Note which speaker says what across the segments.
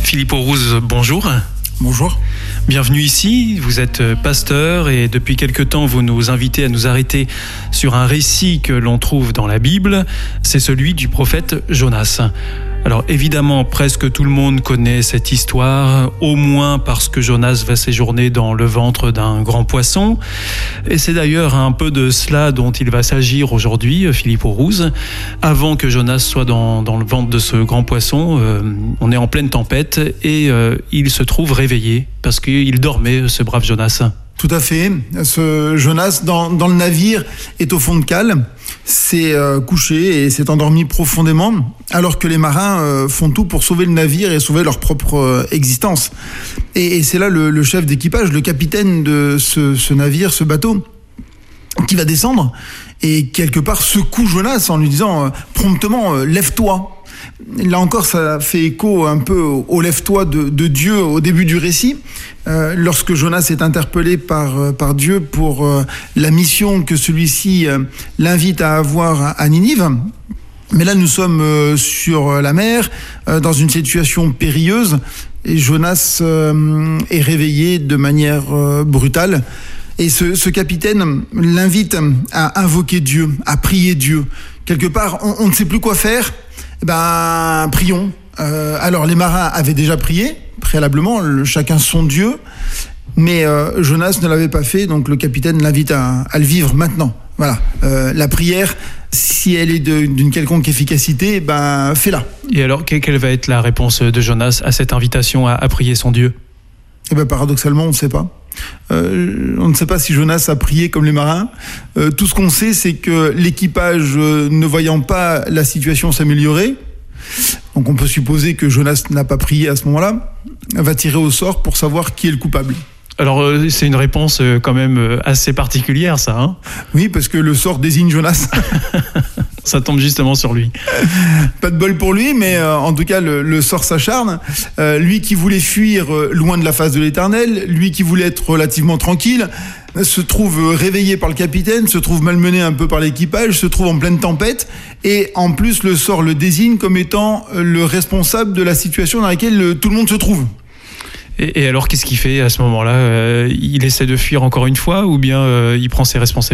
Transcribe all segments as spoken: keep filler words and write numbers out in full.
Speaker 1: Philippe Aurouze, bonjour.
Speaker 2: Bonjour.
Speaker 1: Bienvenue ici, vous êtes pasteur et depuis quelque temps vous nous invitez à nous arrêter sur un récit que l'on trouve dans la Bible, c'est celui du prophète Jonas. Alors évidemment, presque tout le monde connaît cette histoire, au moins parce que Jonas va séjourner dans le ventre d'un grand poisson. Et c'est d'ailleurs un peu de cela dont il va s'agir aujourd'hui, Philippe Aurouze. Avant que Jonas soit dans, dans le ventre de ce grand poisson, euh, on est en pleine tempête et euh, il se trouve réveillé parce qu'il dormait, ce brave Jonas.
Speaker 2: Tout à fait. Ce Jonas, dans, dans le navire, est au fond de cale, s'est euh, couché et s'est endormi profondément, alors que les marins euh, font tout pour sauver le navire et sauver leur propre euh, existence. Et, et c'est là le, le chef d'équipage, le capitaine de ce, ce navire, ce bateau, qui va descendre et quelque part secoue Jonas en lui disant euh, promptement euh, « lève-toi ». Là encore, ça fait écho un peu au lève-toi de, de Dieu au début du récit, euh, lorsque Jonas est interpellé par, par Dieu pour euh, la mission que celui-ci euh, l'invite à avoir à Ninive. Mais là, nous sommes euh, sur la mer, euh, dans une situation périlleuse, et Jonas euh, est réveillé de manière euh, brutale. Et ce, ce capitaine l'invite à invoquer Dieu, à prier Dieu. Quelque part, on, on ne sait plus quoi faire. Ben, prions. Euh, alors, les marins avaient déjà prié, préalablement, le, chacun son Dieu, mais euh, Jonas ne l'avait pas fait, donc le capitaine l'invite à, à le vivre maintenant. Voilà, euh, la prière, si elle est de, d'une quelconque efficacité, ben, fais-la.
Speaker 1: Et alors, quelle va être la réponse de Jonas à cette invitation à, à prier son Dieu ?
Speaker 2: Eh ben, paradoxalement, on ne sait pas. Euh, on ne sait pas si Jonas a prié comme les marins. Euh, tout ce qu'on sait, c'est que l'équipage, euh, ne voyant pas la situation s'améliorer, donc on peut supposer que Jonas n'a pas prié à ce moment-là, va tirer au sort pour savoir qui est le coupable.
Speaker 1: Alors, euh, c'est une réponse euh, quand même euh, assez particulière, ça, hein ?
Speaker 2: Oui, parce que le sort désigne Jonas.
Speaker 1: Ça tombe justement sur lui.
Speaker 2: Pas de bol pour lui, mais euh, en tout cas, le, le sort s'acharne. Euh, lui qui voulait fuir euh, loin de la face de l'Éternel, lui qui voulait être relativement tranquille, se trouve réveillé par le capitaine, se trouve malmené un peu par l'équipage, se trouve en pleine tempête, et en plus, le sort le désigne comme étant le responsable de la situation dans laquelle le, tout le monde se trouve.
Speaker 1: Et, et alors, qu'est-ce qu'il fait à ce moment-là ? euh, Il essaie de fuir encore une fois ou bien euh, il prend ses responsabilités ?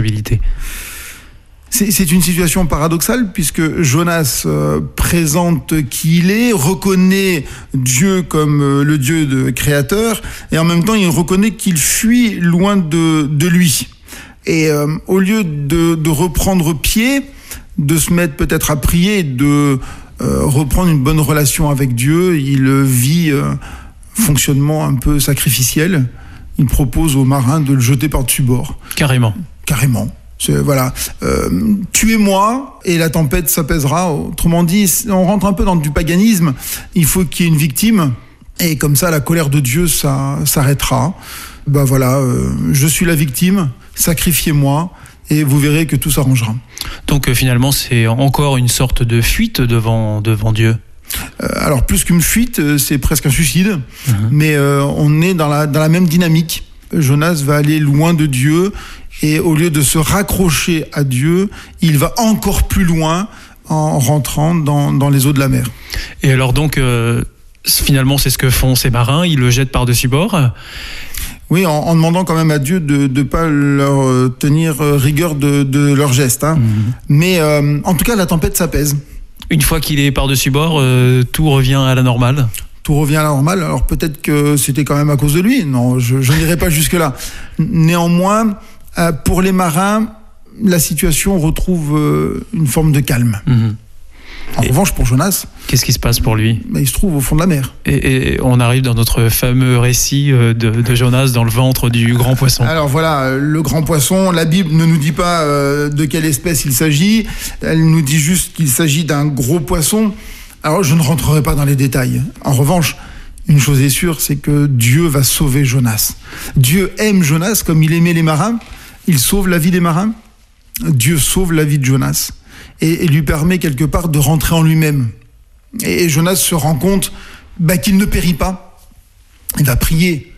Speaker 2: C'est, c'est une situation paradoxale puisque Jonas euh, présente qui il est, reconnaît Dieu comme euh, le Dieu de créateur et en même temps il reconnaît qu'il fuit loin de, de lui. Et euh, au lieu de, de reprendre pied, de se mettre peut-être à prier, de euh, reprendre une bonne relation avec Dieu, il vit euh, fonctionnement un peu sacrificiel. Il propose aux marins de le jeter par-dessus bord.
Speaker 1: Carrément.
Speaker 2: Carrément. C'est, voilà, euh, tuez-moi et la tempête s'apaisera. Autrement dit, on rentre un peu dans du paganisme. Il faut qu'il y ait une victime et comme ça, la colère de Dieu ça s'arrêtera. Ben voilà, euh, je suis la victime, sacrifiez-moi et vous verrez que tout s'arrangera.
Speaker 1: Donc euh, finalement, c'est encore une sorte de fuite devant devant Dieu.
Speaker 2: Euh, alors plus qu'une fuite, euh, c'est presque un suicide, mmh. mais euh, on est dans la dans la même dynamique. Jonas va aller loin de Dieu et au lieu de se raccrocher à Dieu, il va encore plus loin en rentrant dans, dans les eaux de la mer.
Speaker 1: Et alors donc, euh, finalement, c'est ce que font ces marins, ils le jettent par-dessus bord ?
Speaker 2: Oui, en, en demandant quand même à Dieu de ne pas leur tenir rigueur de, de leurs gestes. Hein. Mmh. Mais euh, en tout cas, la tempête s'apaise.
Speaker 1: Une fois qu'il est par-dessus bord, euh, tout revient à la normale ?
Speaker 2: Tout revient à la normale. Alors peut-être que c'était quand même à cause de lui. Non, je, je n'irai pas jusque-là. Néanmoins, euh, pour les marins, la situation retrouve euh, une forme de calme. Mmh. En Et revanche, pour Jonas...
Speaker 1: Qu'est-ce qui se passe pour lui ?
Speaker 2: bah, Il se trouve au fond de la mer.
Speaker 1: Et, et on arrive dans notre fameux récit de, de Jonas dans le ventre du grand poisson.
Speaker 2: Alors voilà, le grand poisson, la Bible ne nous dit pas euh, de quelle espèce il s'agit. Elle nous dit juste qu'il s'agit d'un gros poisson. Alors, je ne rentrerai pas dans les détails. En revanche, une chose est sûre, c'est que Dieu va sauver Jonas. Dieu aime Jonas comme il aimait les marins. Il sauve la vie des marins. Dieu sauve la vie de Jonas et, et lui permet quelque part de rentrer en lui-même. Et, et Jonas se rend compte bah, qu'il ne périt pas. Il va prier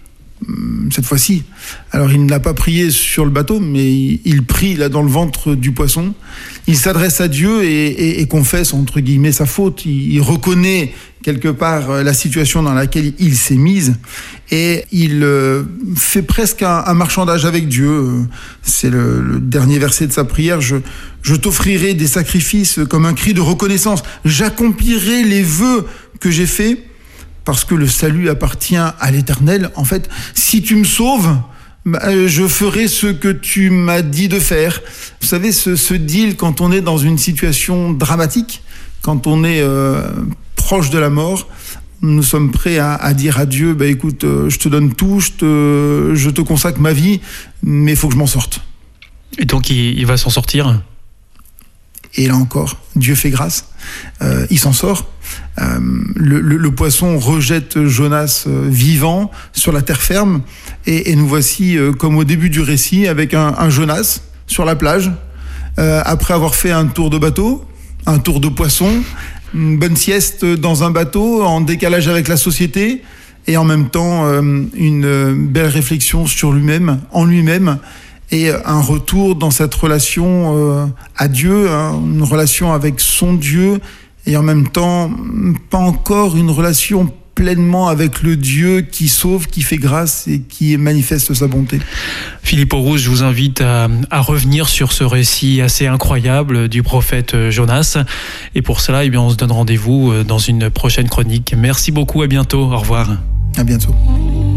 Speaker 2: cette fois-ci. Alors il n'a pas prié sur le bateau, mais il prie là dans le ventre du poisson. Il s'adresse à Dieu et, et, et confesse entre guillemets sa faute. Il, il reconnaît quelque part la situation dans laquelle il s'est mise et il euh, fait presque un, un marchandage avec Dieu. C'est le, le dernier verset de sa prière. Je, je t'offrirai des sacrifices comme un cri de reconnaissance. J'accomplirai les vœux que j'ai faits parce que le salut appartient à l'Éternel. En fait, si tu me sauves, je ferai ce que tu m'as dit de faire. Vous savez, ce, ce deal, quand on est dans une situation dramatique, quand on est euh, proche de la mort, nous sommes prêts à, à dire à Dieu, bah, écoute, euh, je te donne tout, je te, je te consacre ma vie, mais il faut que je m'en sorte.
Speaker 1: Et donc, il, il va s'en sortir ?
Speaker 2: Et là encore, Dieu fait grâce. Euh, il s'en sort. Euh, le, le, le poisson rejette Jonas euh, vivant sur la terre ferme. Et, et nous voici, euh, comme au début du récit, avec un, un Jonas sur la plage, euh, après avoir fait un tour de bateau, un tour de poisson, une bonne sieste dans un bateau, en décalage avec la société, et en même temps, euh, une belle réflexion sur lui-même, en lui-même, et un retour dans cette relation euh, à Dieu, hein, une relation avec son Dieu, et en même temps, pas encore une relation pleinement avec le Dieu qui sauve, qui fait grâce et qui manifeste sa bonté.
Speaker 1: Philippe Aurousse, je vous invite à, à revenir sur ce récit assez incroyable du prophète Jonas. Et pour cela, eh bien, on se donne rendez-vous dans une prochaine chronique. Merci beaucoup, à bientôt, au revoir.
Speaker 2: À bientôt.